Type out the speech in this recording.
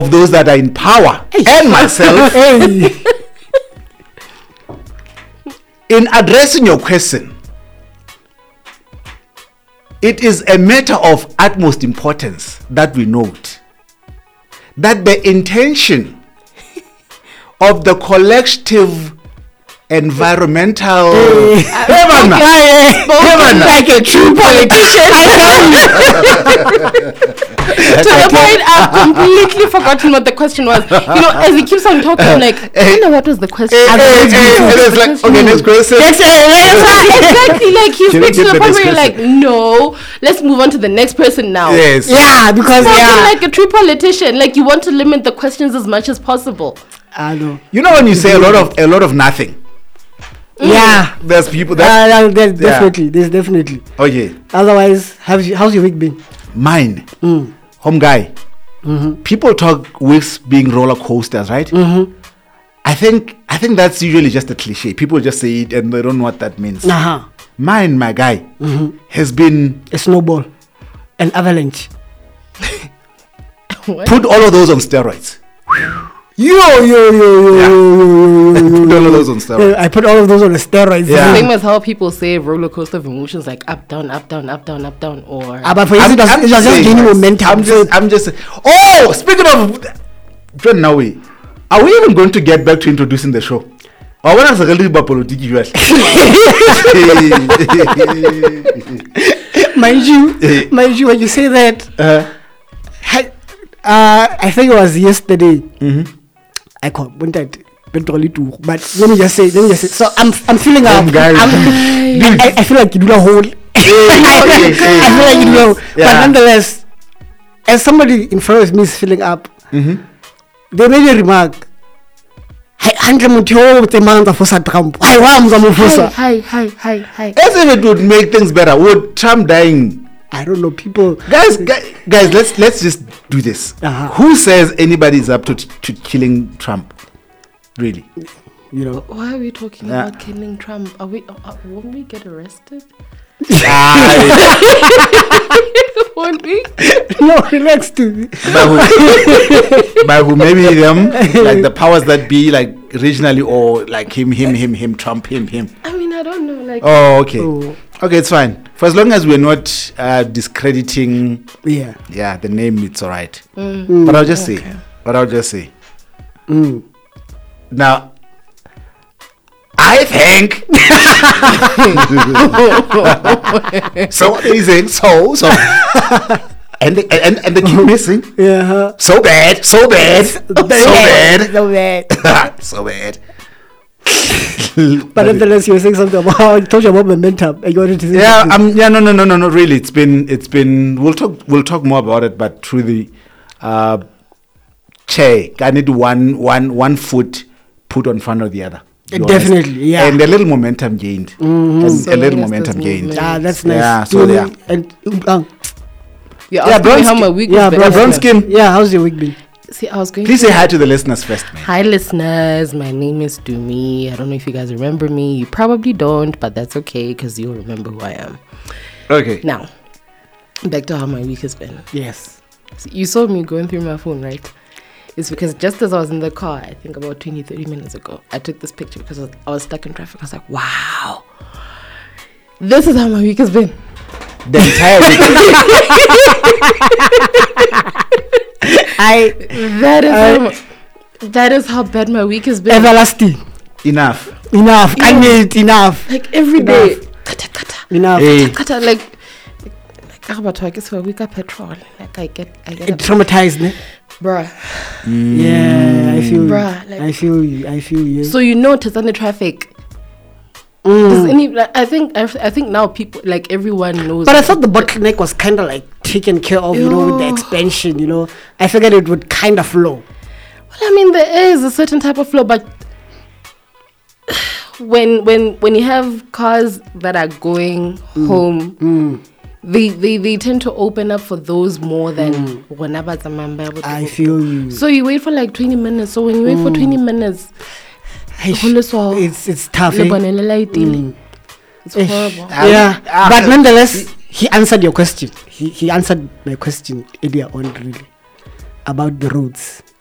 of those that are in power and myself in addressing your question, it is a matter of utmost importance that we note that the intention of the collective environmental like a true politician. To the point I've completely forgotten what the question was. As he keeps on talking, I'm like, I don't know what was the question. It's like, okay, next question. Exactly, like he speaks to the point where you're like, no, let's move on to the next person now. Yes. Yeah, because like a true politician, like you want to limit the questions as much as possible. I know. You know when you say a lot of nothing. Yeah, there's people that there's definitely. Okay. Otherwise, how's your week been? Mine, home guy. People talk weeks being roller coasters, right? I think that's usually just a cliche. People just say it and they don't know what that means. Mine, my guy, has been a snowball, an avalanche. Put all of those on steroids. Yo. Put all of those on steroids. I put all of those on the steroids. Yeah. Same as how people say roller coaster of emotions, like up, down, up, down, up, down, up, down, or. But for you, it was just gaining momentum. I'm just. Oh, speaking of, John Nawi, are we even going to get back to introducing the show? Or when I was really about politics, mind you, when you say that, I think it was yesterday. I wanted petrol too, but let me just say. So I'm filling up. I feel like you do a hole. I feel like you know, but nonetheless, as somebody in front of me is filling up, they made a remark. Hi. As if it would make things better. Would Trump dying? I don't know, people. Guys, let's just do this. Who says anybody is up to killing Trump? Really? Why are we talking about killing Trump? Won't we get arrested? Won't we? No, relax to by who? Maybe them, like the powers that be, like regionally, or like him, Trump, him. I mean, I don't know. Like. Oh, okay. Okay, it's fine. For as long as we're not discrediting, the name, it's all right. But I'll just say. Now, I think. So what is it? So. And they keep missing. Yeah. So bad. So bad. But nonetheless, you were saying something about how I told you about momentum. And you wanted to say no. Really, it's been. We'll talk more about it, but through the chair, I need one foot put on front of the other. Definitely, yeah. And a little momentum gained. Yeah, that's nice. Yeah, so yeah. And how my week was been. Bronskin. Yeah, how's your week been? See, I was going. Please say hi to the listeners first, man. Hi, listeners. My name is Dumi. I don't know if you guys remember me. You probably don't, but that's okay because you'll remember who I am. Okay. Now, back to how my week has been. Yes. So you saw me going through my phone, right? It's because just as I was in the car, I think about 20-30 minutes ago, I took this picture because I was stuck in traffic. I was like, wow, this is how my week has been. The entire week. That is how bad my week has been. Everlasting. Enough. I need it. Enough. Like every day. Enough. Like I guess for a week of petrol. Like I get it traumatized me. Bruh. Yeah, I feel. Bruh, like, I feel you. So Tanzania traffic. I think now people, like, everyone knows. But I thought the bottleneck was kind of like taken care of, with the expansion. I figured it would kind of flow. Well, I mean, there is a certain type of flow, but when you have cars that are going home. They tend to open up for those more than I feel you. So you wait for like 20 minutes. So when you wait for 20 minutes, it's tough. It's horrible. But nonetheless, he answered your question. He answered my question earlier on. Really, about the roads